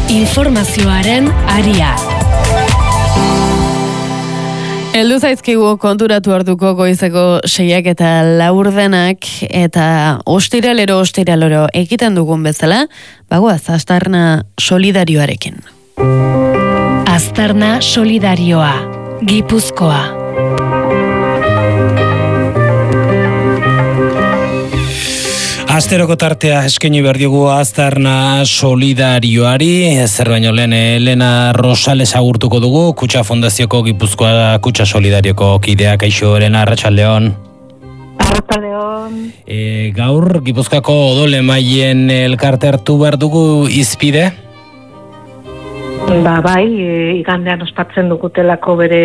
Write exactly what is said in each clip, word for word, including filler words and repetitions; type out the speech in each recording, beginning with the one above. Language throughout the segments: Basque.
Informazioaren aria. Heldu zaizkigu konturatu hartuko goizeko seiak eta laurdenak eta ostiralero ostiralero egiten dugun bezala, bagoaz Aztarna Solidarioarekin. Aztarna Solidarioa, Gipuzkoa. Asteroko tartea eskaini behar diogu Aztarna Solidarioari, zer baino lehen Elena Rosales agurtuko dugu, Kutxa Fondazioko Gipuzkoa Kutxa Solidarioko kideak. Kaixo, Elena, arratsaldeon. Arratsaldeon. E, gaur Gipuzkoako odol emaileen elkarte hartu behar dugu izpide? Ba, bai, igandean ospatzen dugutelako bere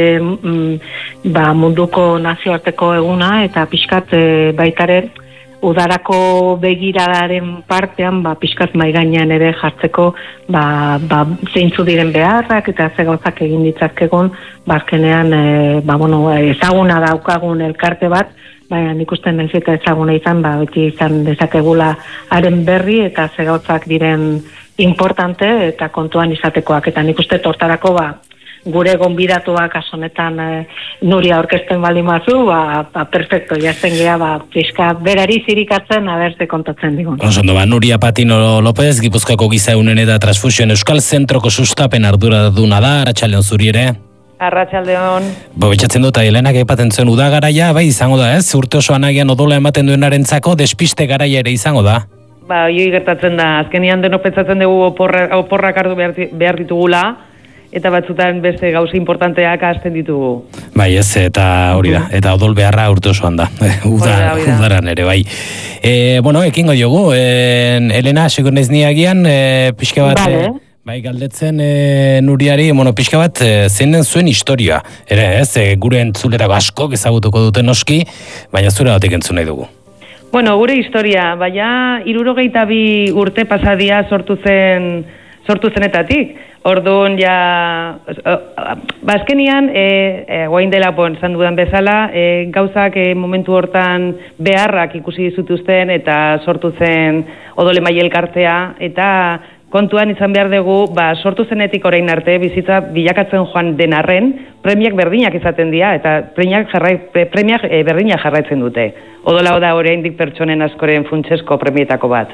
mm, ba, munduko nazioarteko eguna eta pixkat e, baitaren udarako begiradaren partean ba, pixkat maigainean ere jartzeko ba, ba, zeintzu diren beharrak eta ze gauzak egin ditzazkegun barkenean e, ba, bueno, ezaguna daukagun elkarte bat, baina nik uste naiz eta ezaguna izan, ba, beti izan dezakegula haren berri eta ze gauzak diren importante eta kontuan izatekoak, eta nik uste tortarako ba, gure gonbidatuak asonetan e, Nuria orkesten baldin bazu, ba, ba perfecto, jazten geha, ba, pixka berari zirikatzen, abertze kontatzen digun. Osondo, ba, Nuria Patino López, Gipuzkoako Giza Ehunen eta Transfusioen Euskal Zentroko sustapen arduraduna da, arratsaldeon zuri ere. Arratsaldeon. Bo, betxatzen dut, Helenak aipatzen zuen uda garaia, bai izango da, ez? Urte osoan agian odola ematen duenarentzako despiste garaia ere izango da. Ba, hioi gertatzen da, azkenian denok pentsatzen dugu oporra, oporrak hartu behar, behar ditugula, eta batzutan beste gauza importanteak hasten ditugu. Bai, ez, eta hori da, eta odol beharra urte osoan da, Uda, udaran ere, bai. E, bueno, ekingo jogu, e, Elena, segun ez niagian, e, pixka bat, vale. e, bai, galdetzen e, Nuriari, bueno, pixka bat, e, zein den zuen historia, ere, ez, e, gure entzulerako askok ezagutuko duten noski, baina zure batek entzun nahi dugu. Bueno, gure historia, baina hirurogeita bi urte pasadia sortu zen, sortu zenetatik. Orduan, ja, bazkenian, e, e, guain dela, bon, zan dudan bezala, e, gauzak e, momentu hortan beharrak ikusi zituzten eta sortu zen odol emaile elkartea, eta kontuan izan behar dugu, ba, sortu zenetik orain arte, bizitza bilakatzen joan den arren, premiak berdinak izaten dira, eta premiak, jarrai, premiak e, berdinak jarraitzen dute. Odola da oraindik pertsonen askoren funtsesko premietako bat.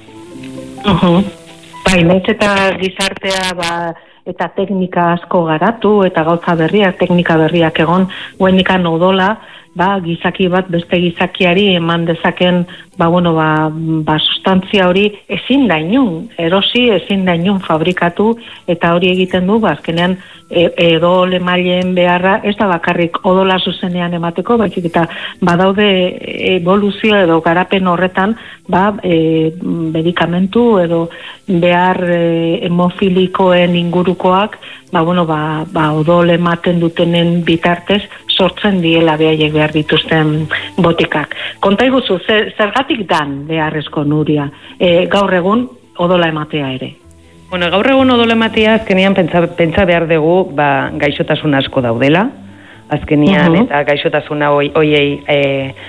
Uh-huh. Bai, nahiz eta gizartea ba, eta teknika asko garatu eta gauza berriak, teknika berriak egon, guainikan odola, ba, gizaki bat beste gizakiari eman dezaken ba, bueno, ba, ba, sustantzia hori ezin da inun, erosi ezin da inun fabrikatu, eta hori egiten du, ba, azkenean e, odol emaileen beharra, ez da bakarrik odola zuzenean emateko, baizik eta badaude evoluzio edo garapen horretan, ba, e, medikamentu edo behar e, hemofilikoen ingurukoak, ba, bueno, ba, ba, odol ematen dutenen bitartez, sortzen diela behaiek behar dituzten botikak. Konta iguzu, zer, zergatik dan beharrezko Nuria, e, gaur egun odola ematea ere? Bueno, gaur egun odola ematea azkenian pentsa, pentsa behar dugu ba, gaixotasun asko daudela, azkenian, uh-huh. eta gaixotasuna hoiei e,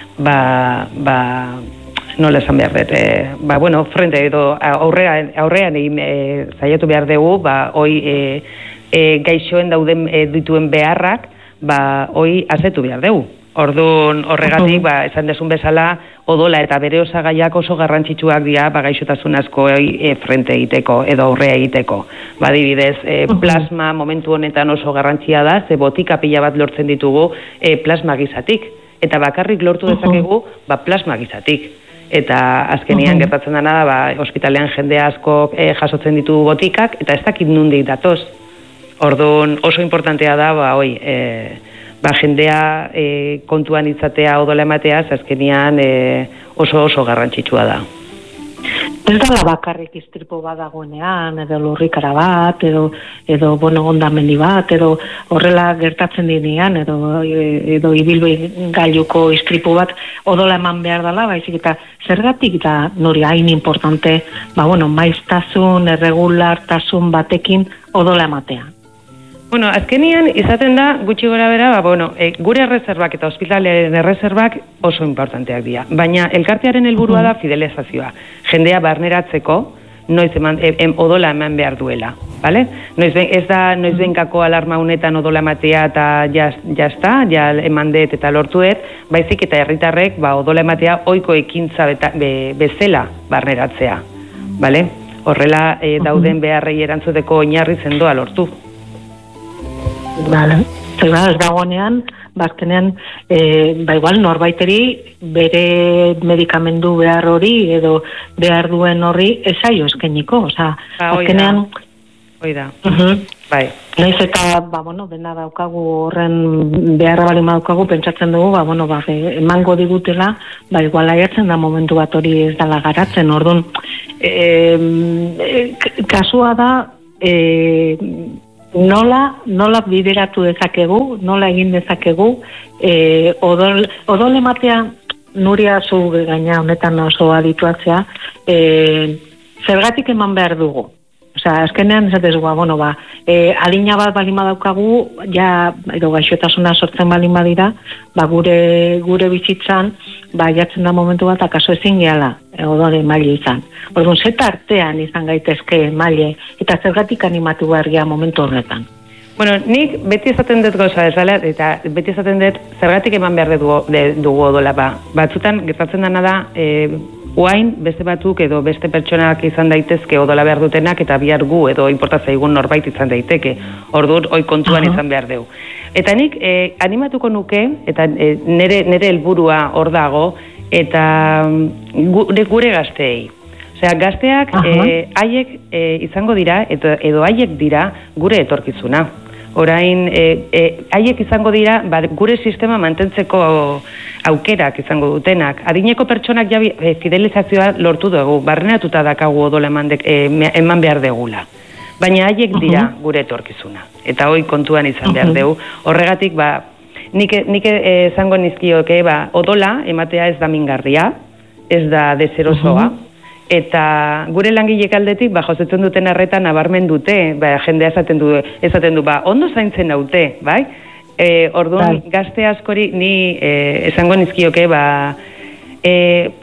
ba, ba, nola esan behar dut, e, ba, bueno, frente edo aurrean, aurrean egin e, zaiatu behar dugu, ba, hoi e, e, gaixoen dauden e, dituen beharrak, ba, hoi azetu behar dugu. Orduan horregatik, ba, esan desun bezala, odola eta bere osagaiak oso garrantzitsuak dira ba, gaixotasun asko e, frente egiteko edo aurrea egiteko. Ba, adibidez, e, plasma momentu honetan oso garrantzia da, ze botika pila bat lortzen ditugu e, plasma gizatik. Eta bakarrik lortu dezakegu ba, plasma gizatik. Eta azkenian uh-huh. gertatzen dena da, ba, ospitalean jende asko e, jasotzen ditu botikak, eta ez dakit nundik datoz. Orduan oso importantea da, ba, oi, e, ba, jendea e, kontuan izatea odola ematea, azkenian e, oso oso garrantzitsua da. Ez dala bakarrik istripo bat dagoenean, edo lurrikara bat, edo, edo bueno, ondamendi bat, edo horrela gertatzen dinean, edo, edo ibilbide gailuko istripu bat odola eman behar dela, baizik eta zergatik da nori hain importante, ba, bueno, maiztasun, erregulartasun batekin odola ematea. Bueno, azkenian izaten da gutxi gora bera, ba, bueno, e, gure erreserbak eta ospitalearen erreserbak oso importanteak dira. Baina elkartearen helburua da fidelizazioa. Jendea barneratzeko, noiz eman, em, odola eman behar duela. Vale? Noiz ben, ez da noiz benkako alarma honetan odola ematea eta jazta, ja eman dut eta lortuet, baizik eta herritarrek ba, odola ematea ohiko ekintza beta, be, bezala barneratzea. Vale? Horrela e, dauden beharrei erantzuteko oinarri sendoa lortu. Vale. Zer ez dagoenean, bazkenean, e, ba igual norbaiteri bere medikamendu behar hori edo behar duen horri esaio eskeniko, osea, bazkenean Hoi da, uh-huh. bai. Naiz eta, ba, bueno, dena daukagu horren beharra bali daukagu, pentsatzen dugu, ba, bueno, ba, emango digutela, ba, igual aiatzen da momentu bat hori ez dala garatzen, orduan, e, e, kasua da, e, nola, nola bideratu dezakegu, nola egin dezakegu, e, odol, odol ematea, Nuria zu gaina honetan oso adituatzea, e, zergatik eman behar dugu. Osea, azkenean esatez gua, bueno, ba, e, adina bat balin badaukagu, ja, edo gaixotasuna sortzen balin badira, ba, gure, gure bizitzan, ba, jatzen da momentu bat, akaso ezin gehala, odore emaile izan. Orduan, zeta artean izan gaitezke emaile, eta zergatik animatu behar gea momentu horretan. Bueno, nik beti esaten dut gauza bezala, eta beti esaten dut zergatik eman behar dugu, dugu odola, ba. Batzutan, gertatzen dena da, e, Uain, beste batzuk edo beste pertsonak izan daitezke odola behar dutenak eta bihar gu edo inportatzaigun norbait izan daiteke. Orduan, hoi kontuan uh-huh. izan behar dugu. Eta nik eh, animatuko nuke, eta eh, nere, nere helburua hor dago, eta gure, gure gazteei. Osea, gazteak uh-huh. eh, haiek eh, izango dira, edo, edo haiek dira gure etorkizuna. Orain, e, e, haiek izango dira, ba, gure sistema mantentzeko aukerak izango dutenak. Adineko pertsonak jabi, e, fidelizazioa lortu dugu, barrenatuta dakagu odola eman, de, e, eman behar degula. Baina haiek dira uh-huh. gure etorkizuna. Eta hoi kontuan izan behar dugu. Horregatik, ba, nik, nik esango nizkioke, ba, odola ematea ez da mingarria, ez da deserosoa, uh-huh. Eta gure langilek aldetik, ba, josetzen duten arretan nabarmen dute, ba, jendea esaten du, esaten du, ba, ondo zaintzen naute, bai? E, orduan, bai. Gazte askori, ni e, esango nizkioke, ba, e,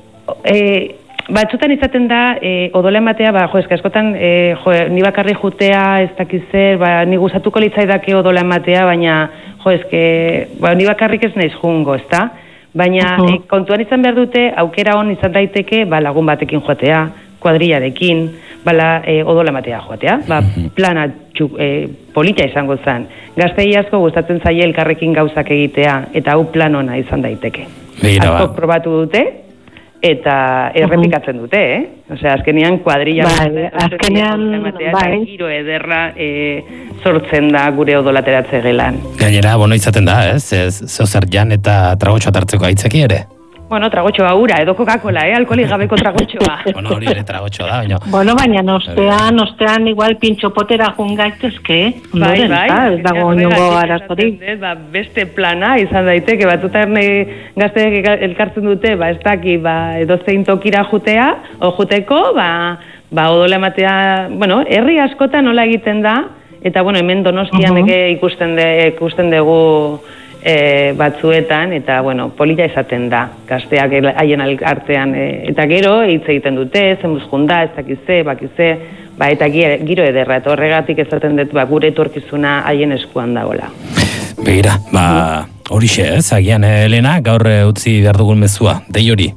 e, batzutan izaten da, e, odola ematea, ba, jo, eska askotan, e, jo, ni bakarri jutea, ez dakizer, ba, ni gustatuko litzaidake odola ematea, baina, jo, eske, ba, ni bakarrik ez naiz jungo, ezta? Baina uh-huh. e, kontuan izan behar dute, aukera hon izan daiteke, ba, lagun batekin joatea, kuadrillarekin, bala e, odola ematea joatea, ba, plana txuk, e, polita izango zen. Gaztei asko gustatzen zaie elkarrekin gauzak egitea, eta hau plan ona izan daiteke. Begira, asko ba. Probatu dute, eta errepikatzen dute, eh? Osea, azkenean kuadrilla... Bai, azkenean, bai. Giro ederra e, sortzen da gure odolateratze gelan. Gainera, bono izaten da, ez? Ez zozer jan eta tragotxoa tartzeko aitzeki ere? Bueno, tragotxoa ura, edo Coca-Cola, eh? Alkoholik gabeko tragotxoa. Bueno, hori ere tragotxoa da, baina... Bueno, baina nostean, nostean igual pintxopotera joan gaitezke, bai, bai, ez dago niongo arazorik. Ba, beste plana izan daiteke, batzutan gazteek elkartzen dute, ba, ez daki, ba, edo zein tokira jutea, o juteko, ba, ba, odola ematea, bueno, herri askotan nola egiten da, eta, bueno, hemen Donostian uh-huh. eke ikusten, de, ikusten dugu e, batzuetan, eta, bueno, polita izaten da, gazteak haien artean, e, eta gero, hitz egiten dute, zenbuz junda, ez dakize, bakize, ba, eta giro ederra, eta horregatik ezaten dut, ba, gure etorkizuna haien eskuan dagoela. Begira, ba, horixe, ez, agian, Elena, gaur utzi behar dugun mezua, dei hori.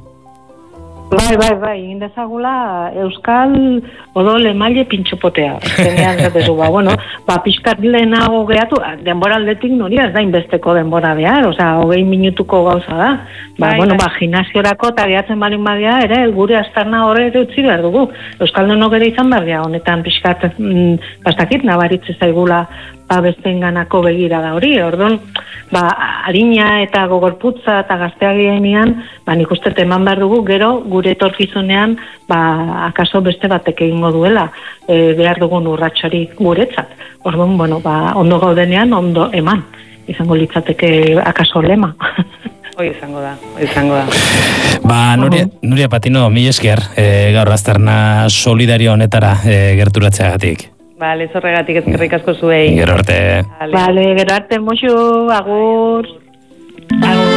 Bai, bai, bai, egin dezagula Euskal odol emaile pintxopotea. Zenean zatezu, ba, bueno, ba, pixkat lehenago gehatu, denbora aldetik nori ez da inbesteko denbora behar, osea, hogei minutuko gauza da. Ba, bai, bueno, bai. Ba, gimnasiorako eta gehatzen balin badia, ere, elgure astarna horre ere utzi behar dugu. Euskal denok ere izan behar dira, honetan pixkat, mm, bastakit, nabaritze zaigula, ba, bestenganako begira da hori, orduan, ba, harina eta gogorputza eta gazteagienean, ba, nik uste eman behar dugu, gero, gure etorkizunean, ba, akaso beste batek egingo duela, e, behar dugun urratxori guretzat. Orduan, bueno, ba, ondo gaudenean, ondo eman, izango litzateke akaso lema. Hoi izango da, hoi izango da. Ba, Nuria, Nuria Patino, mil esker, e, gaur azterna solidario honetara e, gerturatzeagatik. Bale, zorregatik ezkerrik asko zuei. Gero arte. Bale, gero arte, muxu, agur. Agur.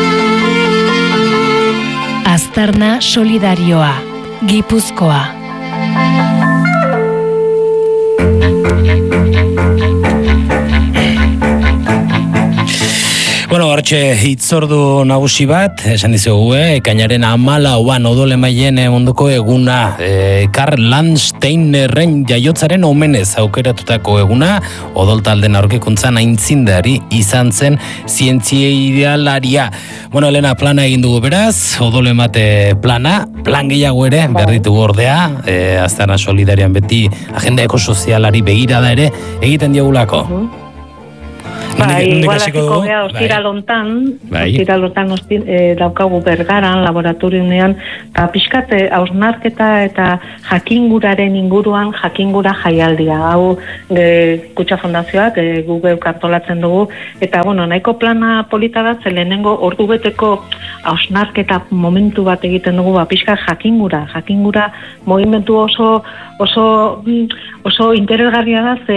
Aztarna solidarioa, Gipuzkoa. Hortxe hitzordu nagusi bat, esan dizugu, eh? Ekainaren hamalauan odol emaileen munduko eguna, eh, Karl Landsteinerren jaiotzaren omenez aukeratutako eguna, odol talden aurkikuntzan aintzindari izan zen zientzia idealaria. Bueno, Elena, plana egin dugu beraz, odol emate plana, plan gehiago ere, berditugu ordea, eh, Astana Solidarian beti agenda ekosozialari begirada ere egiten diogulako. Uh-huh. Bai, igual hasiko gea ostiralontan, ostiralontan e, daukagu Bergaran, laboratorionean, eta pixkat hausnarketa eta jakinguraren inguruan jakingura jaialdia. Hau e, Kutxa Fondazioak e, Google kartolatzen dugu, eta bueno, nahiko plana polita da, ze lehenengo ordu beteko hausnarketa momentu bat egiten dugu, ba, pixkat jakingura, jakingura movimentu oso oso oso interesgarria da, ze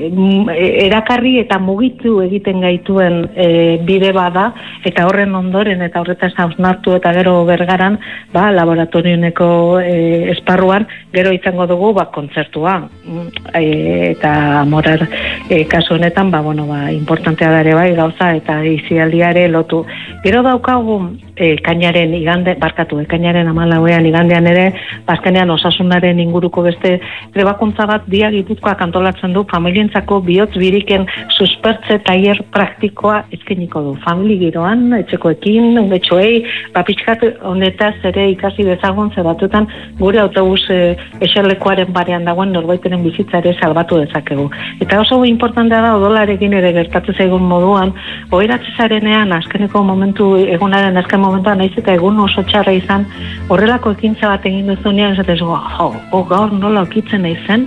e, erakarri eta mugitu egiten gaituen e, bide bada, eta horren ondoren eta horretaz hausnartu eta gero Bergaran, ba, laboratorioneko e, esparruan, gero izango dugu ba, kontzertua. E, eta morar e, kasu honetan, ba, bueno, ba, importantea dare bai gauza eta izialdiare lotu. Gero daukagu e, kainaren igande, barkatu, kainaren hamalauean igandean ere, bazkenean osasunaren inguruko beste trebakuntza bat dia Gipuzkoak antolatzen du familientzako bihotz biriken suspertze tailer praktikoa eskainiko du. Famili giroan, etxekoekin, umetxoei, papitxkat honetaz ere ikasi dezagun, ze batutan gure autobus e, eserlekuaren barean dagoen norbaitenen bizitza ere salbatu dezakegu. Eta oso importantea da odolarekin ere gertatu zaigun moduan, oheratze zarenean, azkeneko momentu, egunaren azken momentuan, naiz eta egun oso txarra izan, horrelako ekintza bat egin duzunean, esatez, oh, oh, gaur nola okitzen naizen,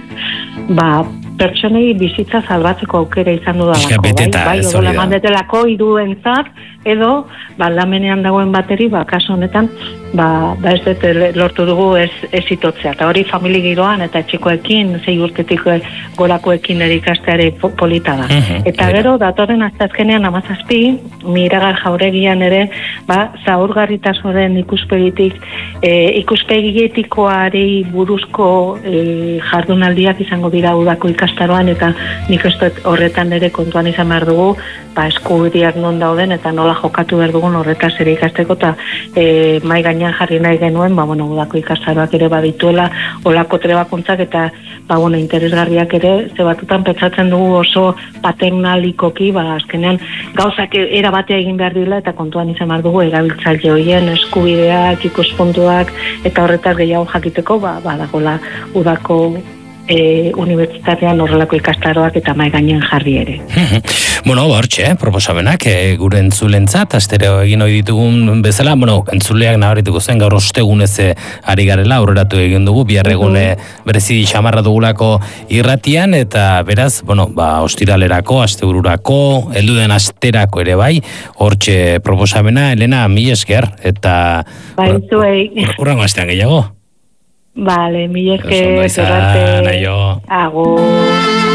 ba, pertsonei bizitza salbatzeko aukera izan dudalako, bai, bai, odola mandetelako iruentzat, edo, ba, lamenean dagoen bateri, ba, kasu honetan, ba, ba ez dut lortu dugu ez, ez itotzea. Eta hori famili giroan eta txikoekin, zei urtetik gorakoekin ere ikasteare polita da. Uh-huh, eta gero, datorren aztazkenean amazazpi, Miragar Jauregian ere, ba, zaurgarritasoren ikuspegitik, e, ikuspegietikoari buruzko e, jardunaldiak izango dira udako ikastaroan, eta nik ez dut horretan ere kontuan izan behar dugu, ba, eskubideak non dauden, eta nola jokatu behar dugun horretaz ere ikasteko, eta e, mai gainean jarri nahi genuen, ba, bueno, udako ikastaroak ere badituela, olako trebakuntzak, eta, ba, bueno, interesgarriak ere, ze batutan pentsatzen dugu oso paternalikoki, ba, azkenean, gauzak era batea egin behar dira, eta kontuan izan behar dugu, erabiltzaile horien eskubideak, ikuspuntuak, eta horretaz gehiago jakiteko, ba, badagola udako E, unibertsitatean horrelako ikastaroak eta mai gainean jarri ere. Bueno, hortxe, eh, proposamenak e, gure entzulentzat, astereo egin hori ditugun bezala, bueno, entzuleak nabarituko zen, gaur ostegunez ari garela, aurreratu egin dugu, biharregune berezi xamarra dugulako irratian, eta beraz, bueno, ba, ostiralerako, astebururako, helduden asterako ere bai, hortxe proposamena, Elena, mil esker, eta bai, zuei. Urrango astean gehiago. Vale, mil esker, Agur.